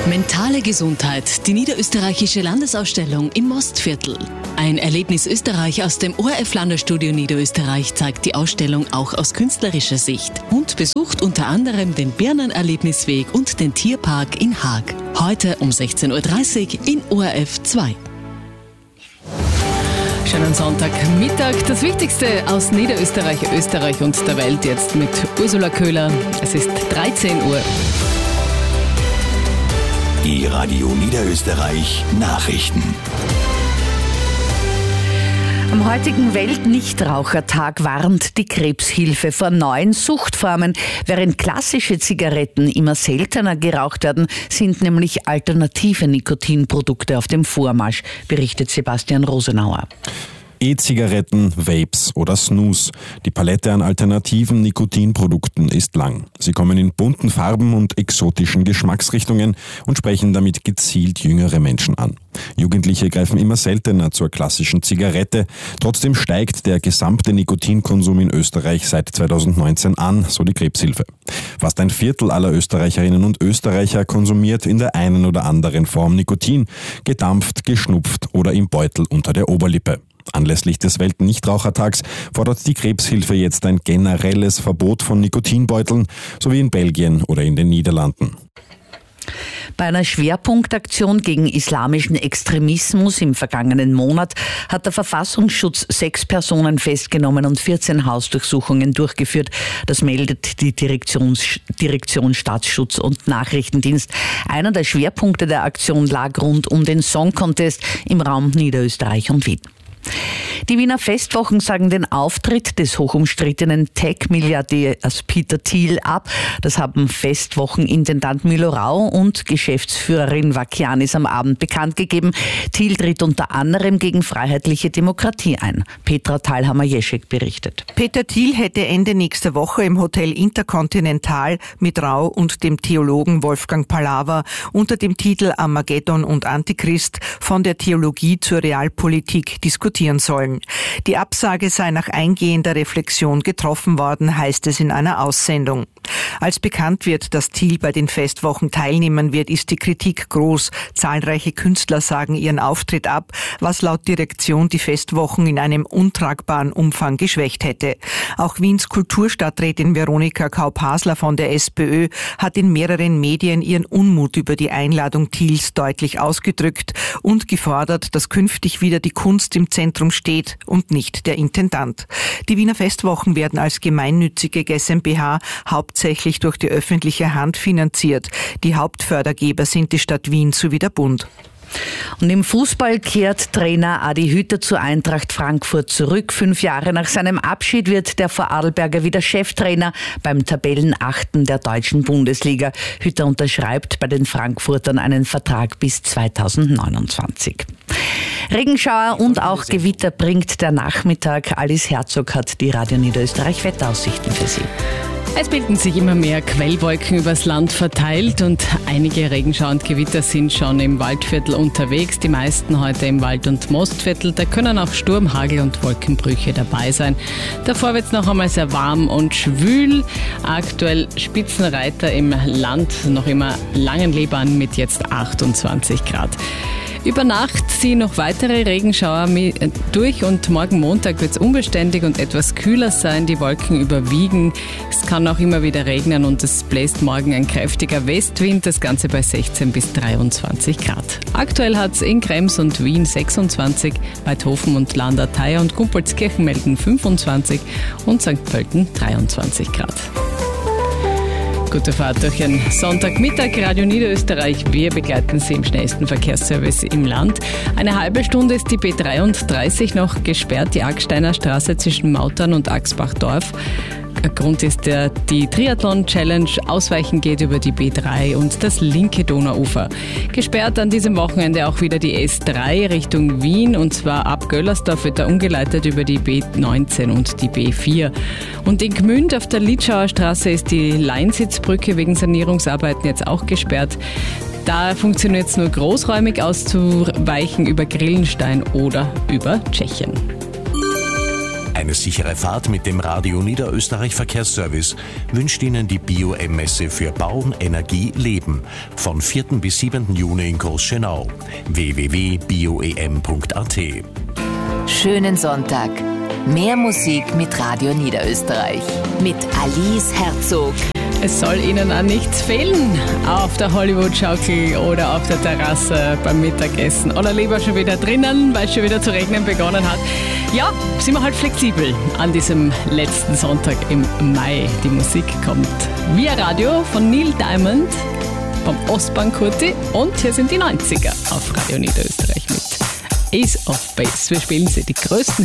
Mentale Gesundheit, die niederösterreichische Landesausstellung im Mostviertel. Ein Erlebnis Österreich aus dem ORF-Landerstudio Niederösterreich zeigt die Ausstellung auch aus künstlerischer Sicht und besucht unter anderem den Birnenerlebnisweg und den Tierpark in Haag. Heute um 16.30 Uhr in ORF 2. Schönen Sonntagmittag. Das Wichtigste aus Niederösterreich, Österreich und der Welt jetzt mit Ursula Köhler. Es ist 13 Uhr. Die Radio Niederösterreich Nachrichten. Am heutigen Weltnichtrauchertag warnt die Krebshilfe vor neuen Suchtformen. Während klassische Zigaretten immer seltener geraucht werden, sind nämlich alternative Nikotinprodukte auf dem Vormarsch, berichtet Sebastian Rosenauer. E-Zigaretten, Vapes oder Snus. Die Palette an alternativen Nikotinprodukten ist lang. Sie kommen in bunten Farben und exotischen Geschmacksrichtungen und sprechen damit gezielt jüngere Menschen an. Jugendliche greifen immer seltener zur klassischen Zigarette. Trotzdem steigt der gesamte Nikotinkonsum in Österreich seit 2019 an, so die Krebshilfe. Fast ein Viertel aller Österreicherinnen und Österreicher konsumiert in der einen oder anderen Form Nikotin, gedampft, geschnupft oder im Beutel unter der Oberlippe. Anlässlich des Weltnichtrauchertags fordert die Krebshilfe jetzt ein generelles Verbot von Nikotinbeuteln, so wie in Belgien oder in den Niederlanden. Bei einer Schwerpunktaktion gegen islamischen Extremismus im vergangenen Monat hat der Verfassungsschutz 6 Personen festgenommen und 14 Hausdurchsuchungen durchgeführt. Das meldet die Direktion Staatsschutz und Nachrichtendienst. Einer der Schwerpunkte der Aktion lag rund um den Song Contest im Raum Niederösterreich und Wien. Die Wiener Festwochen sagen den Auftritt des hochumstrittenen Tech-Milliardärs Peter Thiel ab. Das haben Festwochenintendant Milo Rau und Geschäftsführerin Vakianis am Abend bekannt gegeben. Thiel tritt unter anderem gegen freiheitliche Demokratie ein. Petra Thalhammer-Jeschek berichtet. Peter Thiel hätte Ende nächster Woche im Hotel Intercontinental mit Rau und dem Theologen Wolfgang Palawa unter dem Titel Armageddon und Antichrist von der Theologie zur Realpolitik diskutieren sollen. Die Absage sei nach eingehender Reflexion getroffen worden, heißt es in einer Aussendung. Als bekannt wird, dass Thiel bei den Festwochen teilnehmen wird, ist die Kritik groß. Zahlreiche Künstler sagen ihren Auftritt ab, was laut Direktion die Festwochen in einem untragbaren Umfang geschwächt hätte. Auch Wiens Kulturstadträtin Veronika Kaup-Hasler von der SPÖ hat in mehreren Medien ihren Unmut über die Einladung Thiels deutlich ausgedrückt und gefordert, dass künftig wieder die Kunst im Zentrum steht und nicht der Intendant. Die Wiener Festwochen werden als gemeinnützige GmbH hauptsächlich durch die öffentliche Hand finanziert. Die Hauptfördergeber sind die Stadt Wien sowie der Bund. Und im Fußball kehrt Trainer Adi Hütter zur Eintracht Frankfurt zurück. 5 Jahre nach seinem Abschied wird der Vorarlberger wieder Cheftrainer beim Tabellenachten der deutschen Bundesliga. Hütter unterschreibt bei den Frankfurtern einen Vertrag bis 2029. Regenschauer und auch Gewitter bringt der Nachmittag. Alice Herzog hat die Radio Niederösterreich Wetteraussichten für Sie. Es bilden sich immer mehr Quellwolken übers Land verteilt und einige Regenschauer und Gewitter sind schon im Waldviertel unterwegs. Die meisten heute im Wald- und Mostviertel. Da können auch Sturm, Hagel und Wolkenbrüche dabei sein. Davor wird es noch einmal sehr warm und schwül. Aktuell Spitzenreiter im Land, noch immer Langenlebahn mit jetzt 28 Grad. Über Nacht ziehen noch weitere Regenschauer durch und morgen Montag wird es unbeständig und etwas kühler sein. Die Wolken überwiegen. Es kann auch immer wieder regnen und es bläst morgen ein kräftiger Westwind. Das Ganze bei 16 bis 23 Grad. Aktuell hat es in Krems und Wien 26, Weidhofen und Landerteier und Gumpolskirchen melden 25 und St. Pölten 23 Grad. Gute Fahrt durch einen Sonntagmittag. Radio Niederösterreich, wir begleiten Sie im schnellsten Verkehrsservice im Land. Eine halbe Stunde ist die B33 noch gesperrt, die Aggsteiner Straße zwischen Mautern und Axbachdorf. Grund ist die Triathlon-Challenge. Ausweichen geht über die B3 und das linke Donauufer. Gesperrt an diesem Wochenende auch wieder die S3 Richtung Wien und zwar ab Göllersdorf wird er umgeleitet über die B19 und die B4. Und in Gmünd auf der Litschauer Straße ist die Leinsitzbrücke wegen Sanierungsarbeiten jetzt auch gesperrt. Da funktioniert es nur großräumig auszuweichen über Grillenstein oder über Tschechien. Eine sichere Fahrt mit dem Radio Niederösterreich Verkehrsservice wünscht Ihnen die Bio-M-Messe für Bauen, Energie, Leben von 4. bis 7. Juni in Großschönau. www.bioem.at. Schönen Sonntag. Mehr Musik mit Radio Niederösterreich. Mit Alice Herzog. Es soll Ihnen an nichts fehlen. Auf der Hollywood-Schaukel oder auf der Terrasse beim Mittagessen. Oder lieber schon wieder drinnen, weil es schon wieder zu regnen begonnen hat. Ja, sind wir halt flexibel an diesem letzten Sonntag im Mai. Die Musik kommt via Radio von Neil Diamond, vom Ostbahn-Kurti. Und hier sind die 90er auf Radio Niederösterreich mit Ace of Base. Wir spielen sie, die größten